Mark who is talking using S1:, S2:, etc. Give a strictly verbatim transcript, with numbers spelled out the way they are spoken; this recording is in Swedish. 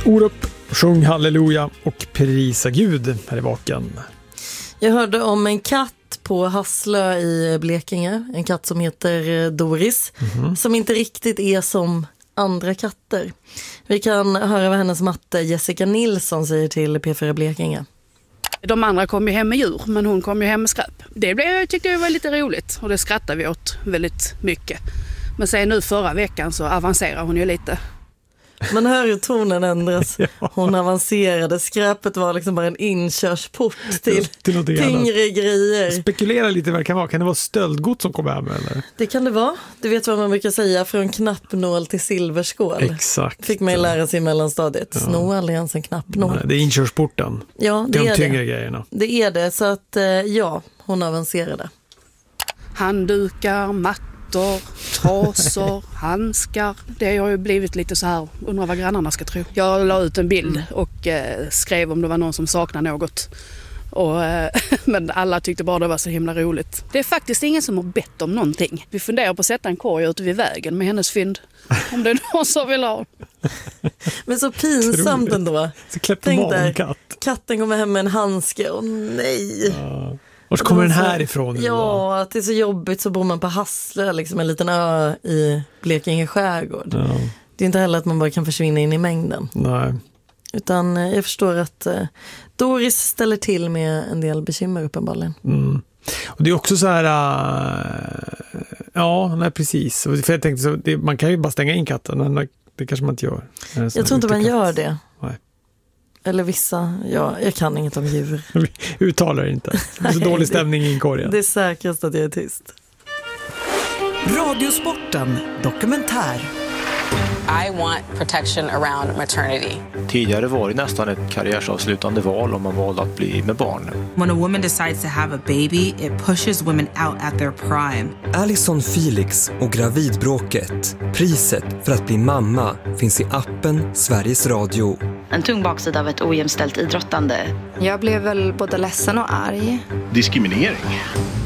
S1: Orup, sjung halleluja och prisa Gud här i vaken.
S2: Jag hörde om en katt på Hasslö i Blekinge. En katt som heter Doris. Mm-hmm. Som inte riktigt är som andra katter. Vi kan höra vad hennes matte Jessica Nilsson säger till P fyra Blekinge.
S3: De andra kom ju hem med djur, men hon kom ju hem med skräp. Det blev, tyckte jag var lite roligt och det skrattade vi åt väldigt mycket. Men sen nu förra veckan så avancerar hon ju lite.
S2: Man hör ju tonen ändras. Hon avancerade. Skräpet var liksom bara en inkörsport till, till tyngre annat. Grejer.
S1: Spekulera lite vad det kan vara. Kan det vara stöldgods som kommer hem eller?
S2: Det kan det vara. Du vet vad man brukar säga, från knappnål till silverskål.
S1: Exakt.
S2: Fick man ju lära sig i mellanstadiet. Ja. Sno aldrig ens en knappnål.
S1: Nej, det är inkörsporten.
S2: Ja, det
S1: de
S2: är
S1: tyngre
S2: det.
S1: Grejerna.
S2: Det är det. Så att ja, hon avancerade.
S3: Handdukar, matt. Trasor, handskar. Det har ju blivit lite så här, undrar vad grannarna ska tro. Jag la ut en bild och eh, skrev om det var någon som saknar något. Och, eh, men alla tyckte bara det var så himla roligt. Det är faktiskt ingen som har bett om någonting. Vi funderar på att sätta en korg ute vid vägen med hennes fynd. Om det är någon som vill ha.
S2: Men så pinsamt ändå.
S1: Så Tänk där, katt.
S2: Katten kommer hem med en handske. Åh nej.
S1: Ja. Var kommer den här ifrån?
S2: Ja, att det är så jobbigt, så bor man på Hasslö, liksom en liten ö i Blekinge skärgård. Ja. Det är inte heller att man bara kan försvinna in i mängden.
S1: Nej.
S2: Utan jag förstår att eh, Doris ställer till med en del bekymmer uppenbarligen.
S1: Mm. Och det är också så här, uh, ja, nej, precis. För jag tänkte så, det, man kan ju bara stänga in katten, men det kanske man inte gör.
S2: Jag tror inte man
S1: katt.
S2: gör det.
S1: Nej.
S2: Eller vissa, ja, jag kan inget om djur.
S1: Uttalar inte. Det är så dålig stämning i korgen.
S2: Det är säkrast att jag är tyst.
S4: Radiosporten dokumentär.
S5: I want protection around maternity.
S6: Tidigare var det nästan ett karriärsavslutande val om man valde att bli med barn.
S7: When a woman decides to have a baby, it pushes women out at their prime.
S8: Alison Felix och gravidbråket. Priset för att bli mamma finns i appen Sveriges Radio.
S9: En tung baksida av ett ojämställt idrottande.
S10: Jag blev väl både ledsen och arg.
S11: Diskriminering.